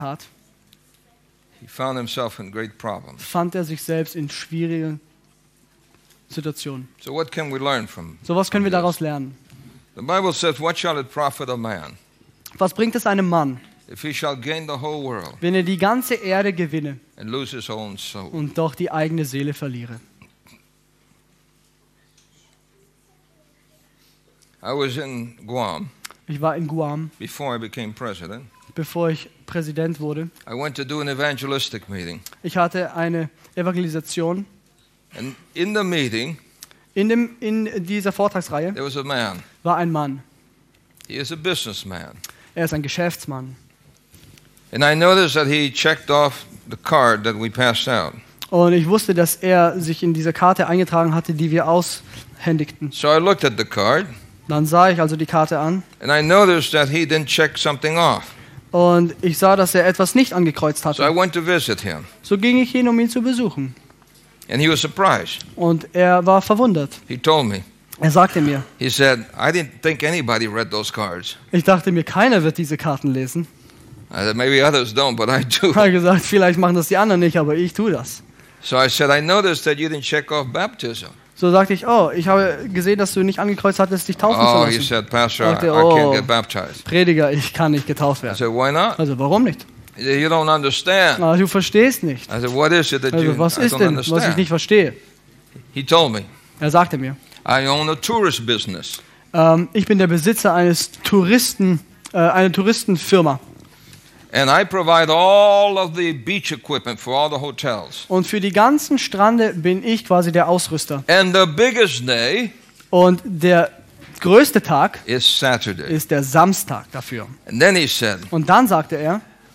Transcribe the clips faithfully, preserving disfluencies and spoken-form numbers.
hat, he found himself in great problems. fand er sich selbst in schwierigen Situationen. So what can we learn from? So was können wir from daraus this? lernen? The Bible says, "What shall it profit a man Was bringt es einem Mann, if he shall gain the whole world wenn er die ganze Erde gewinne and lose his own soul?" und doch die eigene Seele verliere? I was in Guam Ich war in Guam, before I became president. bevor ich Präsident wurde. I went to do an evangelistic meeting, Ich hatte eine Evangelisation. and in the meeting In, dem, in dieser Vortragsreihe there was a man. war ein Mann. He is a businessman, Er ist ein Geschäftsmann. and I noticed that he checked off the card that we passed out. Und ich wusste, dass er sich in diese Karte eingetragen hatte, die wir aushändigten. So I looked at the card, Dann sah ich also die Karte an and I noticed that he didn't check something off. und ich sah, dass er etwas nicht angekreuzt So I hatte. went to visit him, So ging ich hin, um ihn zu besuchen. and he was surprised. Und er war verwundert. He told me, Er sagte mir, he said, "I didn't think anybody read those cards." ich dachte mir, keiner wird diese Karten lesen. I said, "Maybe others don't, but I do." Er hat gesagt, vielleicht machen das die anderen nicht, aber ich tue das. So I said, "I noticed that you didn't check off baptism." So sagte ich, oh, ich habe gesehen, dass du nicht angekreuzt hattest, dich taufen zu Oh, he lassen. said, "Pastor, I, Sagte, I oh. can't get baptized." Prediger, ich kann nicht getauft I werden. said, "Why not?" Also warum nicht? He said, "You don't understand." Aber du verstehst nicht. I said, "What is it that you Also was I ist don't denn, was ich understand?" nicht verstehe? He told me, Er sagte mir, "I own a tourist business, ähm, ich bin der Besitzer eines Touristen, äh, einer Touristenfirma. and I provide all of the beach equipment for all the hotels. Und für die ganzen Strände bin ich quasi der Ausrüster. And the biggest day Und der größte Tag is Saturday." ist der Samstag dafür. And then he said, Und dann sagte er,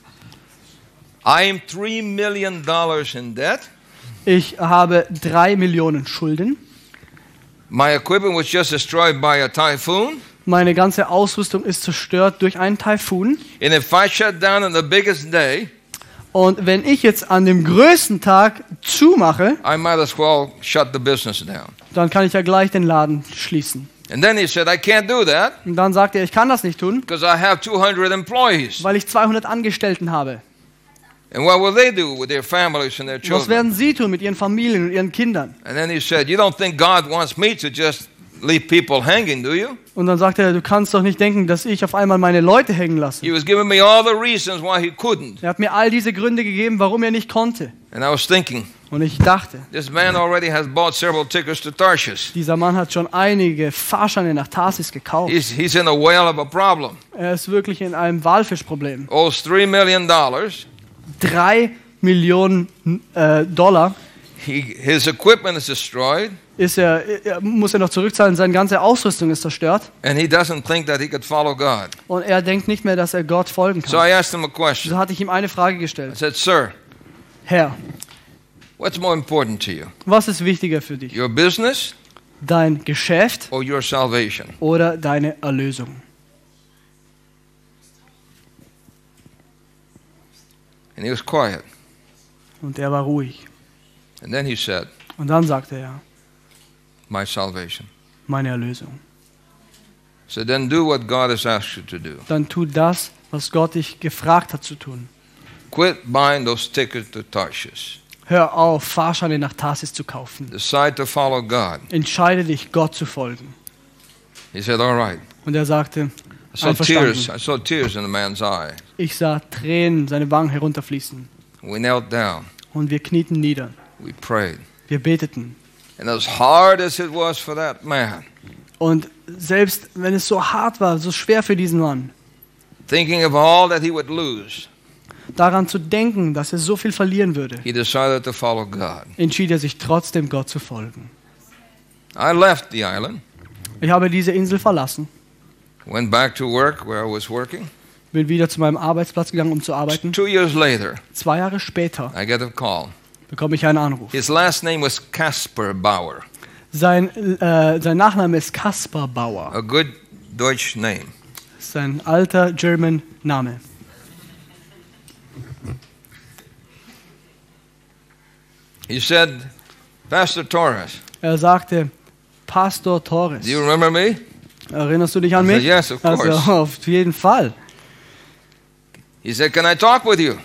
"I am three million dollars in debt. ich habe drei Millionen Schulden. My equipment was just destroyed by a typhoon. Meine ganze Ausrüstung ist zerstört durch einen Taifun. And if I shut down on the biggest day, Und wenn ich jetzt an dem größten Tag zumache, I might as well shut the business down." dann kann ich ja gleich den Laden schließen. And then he said, "I can't do that Und dann sagte er, ich kann das nicht tun, because I have two hundred employees. weil ich zweihundert Angestellten habe. And what will they do with their families and their Was children?" werden sie tun mit ihren Familien und ihren Kindern? And then he said, "You don't think God wants me to just leave people hanging, do you?" Und dann sagte er, du kannst doch nicht denken, dass ich auf einmal meine Leute hängen lasse. He was giving me all the reasons why he couldn't. Er hat mir all diese Gründe gegeben, warum er nicht konnte. And I was thinking, Und ich dachte, this man already has bought several tickets to Tarshish. dieser Mann hat schon einige Fahrscheine nach Tarsis gekauft. He's, he's in a whale of a problem. Er ist wirklich in einem Walfischproblem. Owes three million dollars. Drei Millionen äh, Dollar He, his equipment is destroyed. ist er, er, muss er noch zurückzahlen. Seine ganze Ausrüstung ist zerstört. And he doesn't think that he could follow God. Und er denkt nicht mehr, dass er Gott folgen So kann. I asked him a question. So hatte ich ihm eine Frage I gestellt. said, "Sir, Herr, what's more important to you? was ist wichtiger für dich? Your business Dein Geschäft or your salvation?" oder deine Erlösung? And he was quiet. Und er war ruhig. And then he said, Und dann sagte er, "My salvation." meine Erlösung. So then do what God has asked you to do. Dann tu das, was Gott dich gefragt hat zu tun. Quit buying those tickets to Tarshish. Hör auf, Fahrscheine nach Tarsis zu kaufen. Decide to follow God. Entscheide dich, Gott zu folgen. He said, "All right." Und er sagte, I saw tears. einverstanden. I saw tears in the man's eye. Ich sah Tränen seine Wangen herunterfließen. We knelt down. Und wir knieten nieder. We prayed. Wir beteten. And as hard as it was for that man, Und selbst wenn es so hart war, so schwer für diesen Mann, thinking of all that he would lose, daran zu denken, dass er so viel verlieren würde, he decided to follow God. entschied er sich trotzdem, Gott zu folgen. I left the island, Ich habe diese Insel verlassen, went back to work where I was working. bin wieder zu meinem Arbeitsplatz gegangen, um zu arbeiten. Two years later, Zwei Jahre später I get a call. bekomme ich einen Anruf. His last name was Kasper Bauer, Sein, äh, sein Nachname ist Kaspar Bauer. a good Deutsch name. Sein alter German Name. He said, "Pastor Torres, Er sagte, Pastor Torres. do you remember me?" Erinnerst du dich an I said, mich? "Yes, of Also course." auf jeden Fall. He said, "Can I talk with you?"